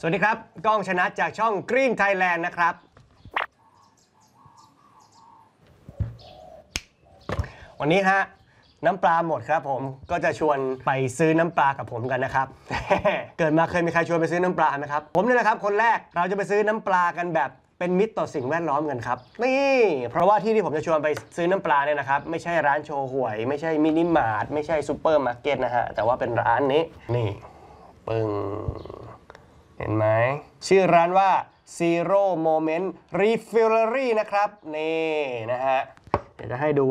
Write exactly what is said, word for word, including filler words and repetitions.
สวัสดีครับก้องชนะจากช่อง Green Thailand นะครับวันนี้ฮะน้ำปลาหมดครับผมก็จะชวนไปซื้อน้ำปลากับผมกันนะครับ เกิดมาเคยมีใครชวนไปซื้อน้ำปลาไหมครับผมนี่แหละครับคนแรกเราจะไปซื้อน้ำปลากันแบบเป็นมิตรต่อสิ่งแวดล้อมกันครับนี่เพราะว่าที่ที่ผมจะชวนไปซื้อน้ำปลาเนี่ยนะครับไม่ใช่ร้านโชว์หวยไม่ใช่มินิมาร์ทไม่ใช่ซูเปอร์มาร์เก็ตนะฮะแต่ว่าเป็นร้านนี้นี่ปึ้งเห็นไหมชื่อร้านว่า Zero Moment Refillery นะครับนี่นะฮะเดี๋ยวจะให้ดู